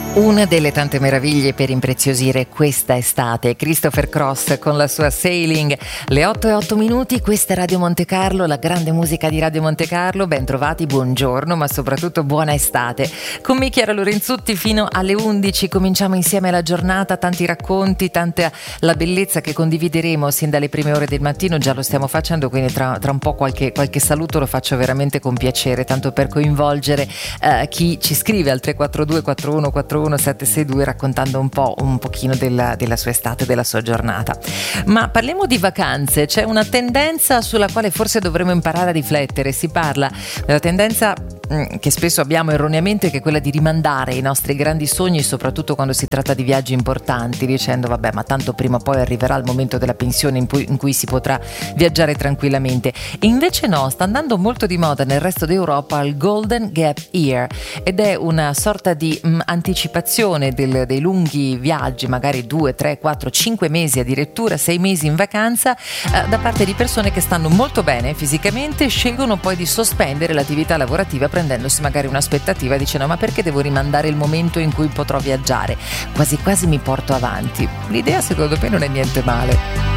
Una delle tante meraviglie per impreziosire questa estate, Christopher Cross con la sua Sailing. Le 8:08, questa è Radio Monte Carlo, la grande musica di Radio Monte Carlo. Ben trovati, buongiorno, ma soprattutto buona estate. Con me Chiara Lorenzutti fino alle 11 cominciamo insieme la giornata, tanti racconti, tanta la bellezza che condivideremo sin dalle prime ore del mattino, già lo stiamo facendo, quindi tra un po' qualche saluto lo faccio veramente con piacere, tanto per coinvolgere chi ci scrive al 342 4141 762 raccontando un pochino della sua estate, della sua giornata. Ma parliamo di vacanze. C'è una tendenza sulla quale forse dovremmo imparare a riflettere. Si parla della tendenza che spesso abbiamo erroneamente, che è quella di rimandare i nostri grandi sogni, soprattutto quando si tratta di viaggi importanti, dicendo vabbè, ma tanto prima o poi arriverà il momento della pensione in cui si potrà viaggiare tranquillamente. E invece no, sta andando molto di moda nel resto d'Europa il Golden Gap Year, ed è una sorta di anticipazione dei lunghi viaggi, magari 2, 3, 4, 5 mesi, addirittura 6 mesi in vacanza, da parte di persone che stanno molto bene fisicamente, scelgono poi di sospendere l'attività lavorativa prendendosi magari un'aspettativa, dicendo ma perché devo rimandare il momento in cui potrò viaggiare? Quasi quasi mi porto avanti. L'idea secondo me non è niente male.